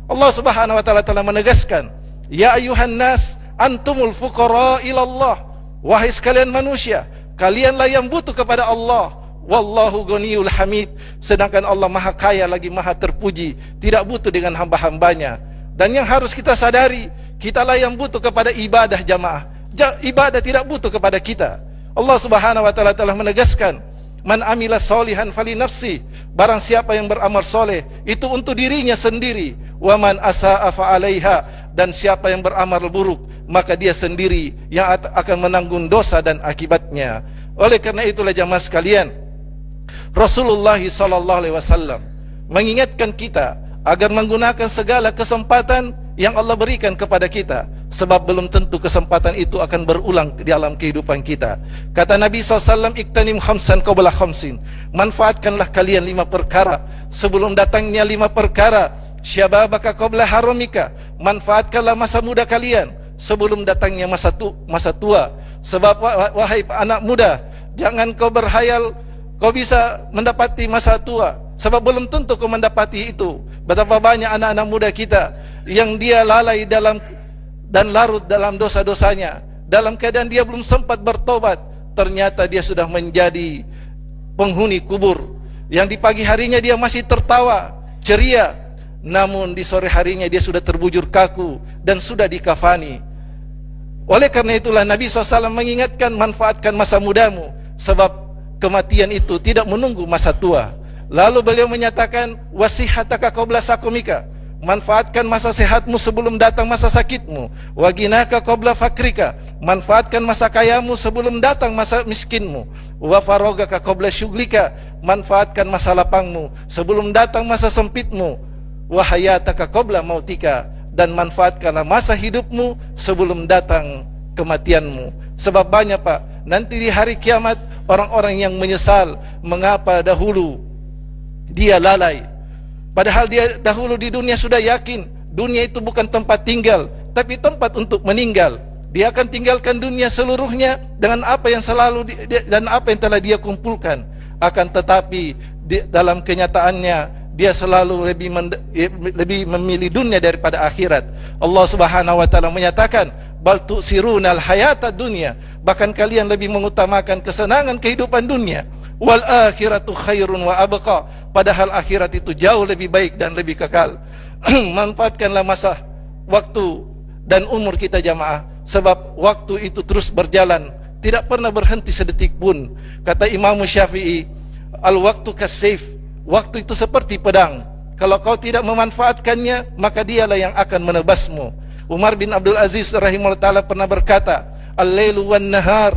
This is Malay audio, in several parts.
Allah Subhanahu wa taala telah menegaskan, ya ayuhan nas antumul fuqara ilallah, wahai sekalian manusia, kalianlah yang butuh kepada Allah. Wallahu ghaniyul hamid, sedangkan Allah maha kaya lagi maha terpuji, tidak butuh dengan hamba-hambanya. Dan yang harus kita sadari, kitalah yang butuh kepada ibadah jamaah. Ibadah tidak butuh kepada kita. Allah Subhanahu wa taala telah menegaskan, man amila solihan fali nafsi, barang siapa yang beramal soleh itu untuk dirinya sendiri, wa man asaa fa alaiha, dan siapa yang beramal buruk maka dia sendiri yang akan menanggung dosa dan akibatnya. Oleh karena itulah jamaah sekalian, Rasulullah sallallahu alaihi wasallam mengingatkan kita agar menggunakan segala kesempatan yang Allah berikan kepada kita, sebab belum tentu kesempatan itu akan berulang di dalam kehidupan kita. Kata Nabi SAW, iktanim khamsan qabla khamsin, manfaatkanlah kalian 5 perkara sebelum datangnya 5 perkara. Syababaka qabla haramika, manfaatkanlah masa muda kalian sebelum datangnya masa tua. Sebab wahai anak muda, jangan kau berhayal kau bisa mendapati masa tua, sebab belum tentu kau mendapati itu. Betapa banyak anak-anak muda kita yang dia lalai dalam dan larut dalam dosa-dosanya, dalam keadaan dia belum sempat bertobat, ternyata dia sudah menjadi penghuni kubur. Yang di pagi harinya dia masih tertawa ceria, namun di sore harinya dia sudah terbujur kaku dan sudah dikafani. Oleh karena itulah Nabi SAW mengingatkan, manfaatkan masa mudamu, sebab kematian itu tidak menunggu masa tua. Lalu beliau menyatakan, wasihataka qabla sakumika, manfaatkan masa sehatmu sebelum datang masa sakitmu. Wa ginaka qabla fakrika, manfaatkan masa kayamu sebelum datang masa miskinmu. Wa farogaka qabla syuglika, manfaatkan masa lapangmu sebelum datang masa sempitmu. Wa hayataka qabla mautika, dan manfaatkanlah masa hidupmu sebelum datang kematianmu. Sebab banyak Pak, nanti di hari kiamat orang-orang yang menyesal mengapa dahulu dia lalai, padahal dia dahulu di dunia sudah yakin dunia itu bukan tempat tinggal, tapi tempat untuk meninggal. Dia akan tinggalkan dunia seluruhnya dengan apa yang dan apa yang telah dia kumpulkan. Akan tetapi dalam kenyataannya dia selalu lebih memilih dunia daripada akhirat. Allah Subhanahu wa taala menyatakan, bal tu'sirunal hayatad dunya, bahkan kalian lebih mengutamakan kesenangan kehidupan dunia. Wal akhiratu khairun wa abqa, padahal akhirat itu jauh lebih baik dan lebih kekal. Manfaatkanlah masa, waktu dan umur kita jamaah, sebab waktu itu terus berjalan, tidak pernah berhenti sedetik pun. Kata Imam Syafi'i, al waktu kasayf, waktu itu seperti pedang, kalau kau tidak memanfaatkannya maka dialah yang akan menebasmu. Umar bin Abdul Aziz rahimahullah ta'ala pernah berkata, al-lailu wan nahar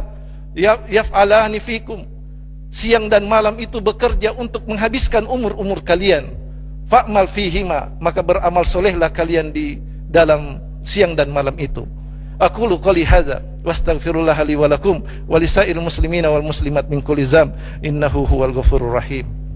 yaf'alani fikum, siang dan malam itu bekerja untuk menghabiskan umur-umur kalian. Fa'mal fihima, maka beramal solehlah kalian di dalam siang dan malam itu. Aqulu qouli hadza wastaghfirullah li wa lakum wa lisairil muslimina wal muslimat min kulli dzamb innahu huwal ghafurur rahim.